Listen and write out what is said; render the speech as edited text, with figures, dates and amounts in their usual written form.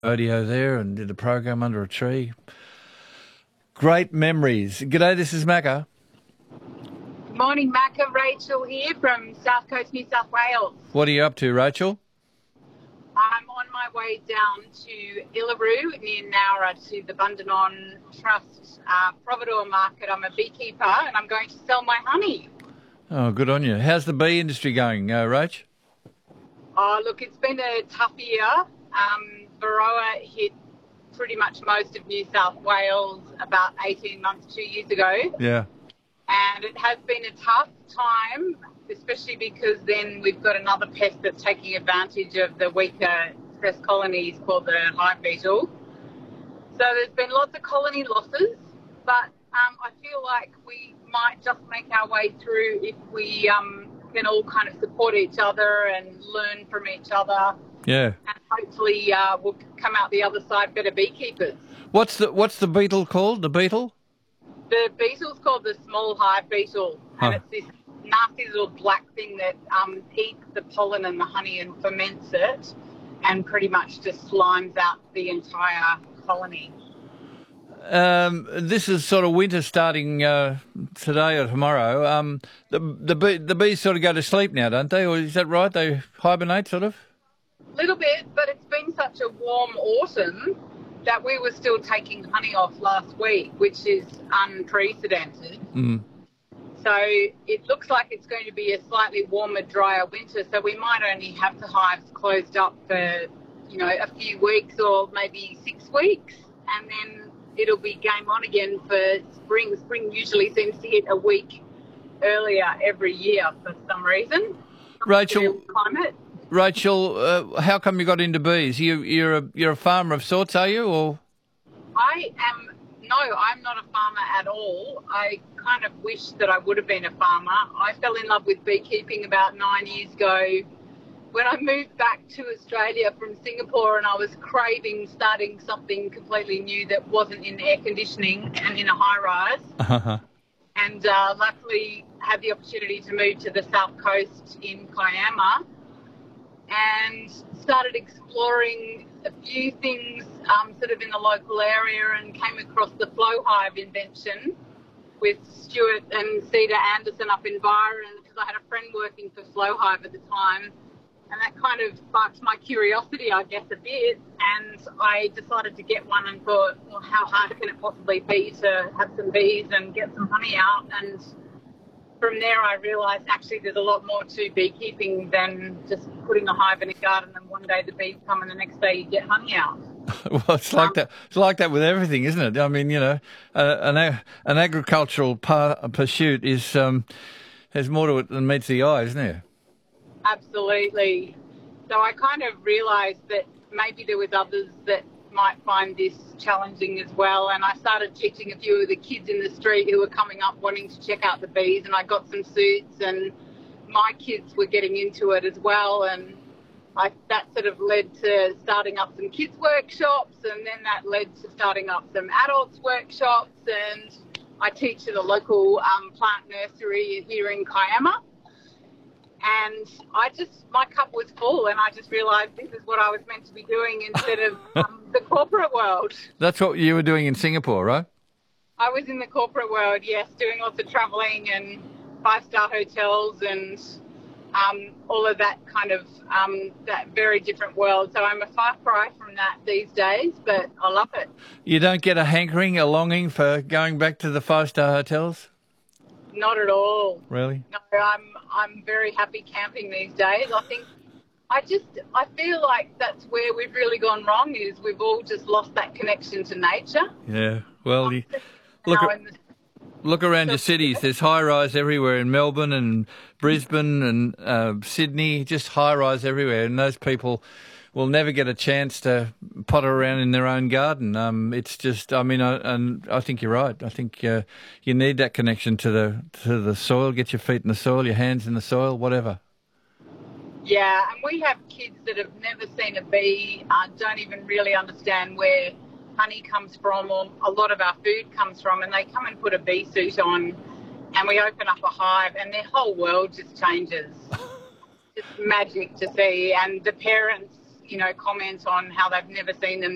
rodeo there and did a program under a tree. Great memories. G'day, this is Macca. Morning, Macca. Rachel here from South Coast, New South Wales. What are you up to, Rachel? I'm on my way down to Illaroo near Nowra to the Bundanon Trust Providore Market. I'm a beekeeper and I'm going to sell my honey. Oh, good on you. How's the bee industry going, Rach? Oh, look, it's been a tough year. Varroa hit pretty much most of New South Wales about 18 months, 2 years ago. Yeah. And it has been a tough time, especially because then we've got another pest that's taking advantage of the weaker stress colonies called the hive beetle. So there's been lots of colony losses, but I feel like we might just make our way through if we can all kind of support each other and learn from each other. Yeah. And hopefully we'll come out the other side better beekeepers. What's the beetle called? The beetle? The beetle's called the small hive beetle, and it's this nasty little black thing that eats the pollen and the honey and ferments it and pretty much just slimes out the entire colony. This is sort of winter starting today or tomorrow. The bees sort of go to sleep now, don't they? Or is that right? They hibernate, sort of? A little bit, but it's been such a warm autumn that we were still taking honey off last week, which is unprecedented. Mm. So it looks like it's going to be a slightly warmer, drier winter. So we might only have the hives closed up for, a few weeks or maybe 6 weeks, and then it'll be game on again for spring. Spring usually seems to hit a week earlier every year for some reason. Rachel, how come you got into bees? You're a farmer of sorts, are you? Or I'm not a farmer at all. I kind of wish that I would have been a farmer. I fell in love with beekeeping about 9 years ago when I moved back to Australia from Singapore, and I was craving starting something completely new that wasn't in air conditioning and in a high-rise. Uh-huh. And luckily had the opportunity to move to the South Coast in Kiama and started exploring a few things sort of in the local area, and came across the flow hive invention with Stuart and Cedar Anderson up in Byron, because I had a friend working for Flow Hive at the time, and that kind of sparked my curiosity, I guess, a bit, and I decided to get one and thought, well, how hard can it possibly be to have some bees and get some honey out? And from there I realised actually there's a lot more to beekeeping than just putting a hive in a garden and one day the bees come and the next day you get honey out. Well, it's like that. It's like that with everything, isn't it? I mean, an agricultural pursuit is has more to it than meets the eye, isn't there? Absolutely. So I kind of realised that maybe there was others that might find this challenging as well, and I started teaching a few of the kids in the street who were coming up wanting to check out the bees, and I got some suits, and my kids were getting into it as well, and that sort of led to starting up some kids workshops, and then that led to starting up some adults workshops, and I teach at a local plant nursery here in Kiama. And my cup was full, and I just realised this is what I was meant to be doing instead of the corporate world. That's what you were doing in Singapore, right? I was in the corporate world, yes, doing lots of travelling and 5-star hotels and all of that kind of that very different world. So I'm a far cry from that these days, but I love it. You don't get a hankering, a longing for going back to the 5-star hotels? Not at all. Really? No, I'm very happy camping these days. I feel like that's where we've really gone wrong, is we've all just lost that connection to nature. Yeah. Well, look around your cities. There's high-rise everywhere in Melbourne and Brisbane and Sydney, just high-rise everywhere, and those people will never get a chance to potter around in their own garden. It's just, and I think you're right. I think you need that connection to the soil. Get your feet in the soil, your hands in the soil, whatever. Yeah, and we have kids that have never seen a bee, don't even really understand where honey comes from, or a lot of our food comes from, and they come and put a bee suit on, and we open up a hive, and their whole world just changes. It's magic to see, and the parents comment on how they've never seen them